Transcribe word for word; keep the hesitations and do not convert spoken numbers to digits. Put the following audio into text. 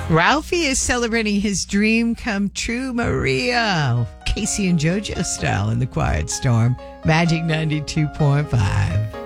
Ralphie is celebrating his dream come true, Maria. Casey and JoJo style in the Quiet Storm. Magic ninety-two point five.